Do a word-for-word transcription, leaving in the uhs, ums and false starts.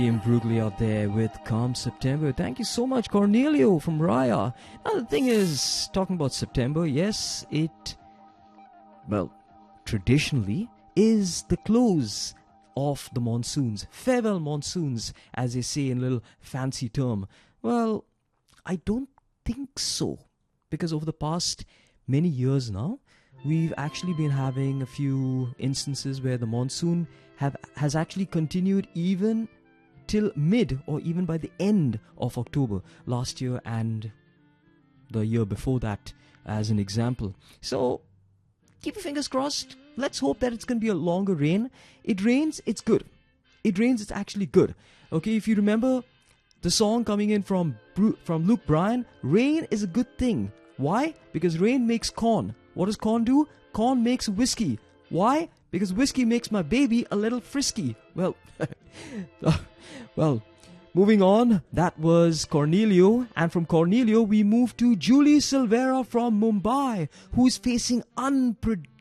Brugli out there with Calm September. Thank you so much, Cornelio from Raya. Now the thing is, talking about September, yes, it, well, traditionally is the close of the monsoons. Farewell monsoons, as they say in a little fancy term. Well, I don't think so. Because over the past many years now, we've actually been having a few instances where the monsoon have has actually continued even till mid or even by the end of October last year and the year before that, as an example. So keep your fingers crossed. Let's hope that it's going to be a longer rain. It rains, it's good. It rains, it's actually good. Okay, if you remember the song coming in from Bru- from Luke Bryan, rain is a good thing. Why? Because rain makes corn. What does corn do? Corn makes whiskey. Why? Because whiskey makes my baby a little frisky. Well, well, moving on, that was Cornelio. And from Cornelio, we move to Julie Silvera from Mumbai, who is facing unpredictable